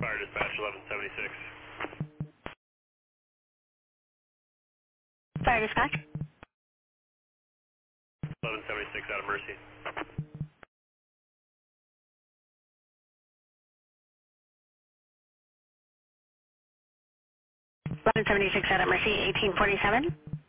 Fire dispatch 1176. Fire dispatch. 1176 out of Mercy. 1176 out of Mercy, 1847.